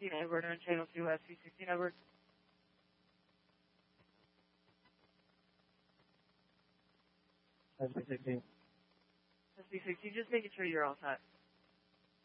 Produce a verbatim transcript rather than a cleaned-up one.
sixteen inverter and channel two S B sixteen network. S B sixteen. S B sixteen, just making sure you're all set.